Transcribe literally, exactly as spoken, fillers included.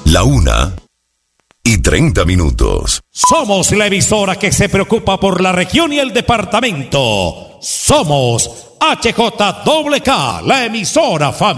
La una y treinta minutos. Somos la emisora que se preocupa por la región y el departamento. Somos H J K, la emisora familiar.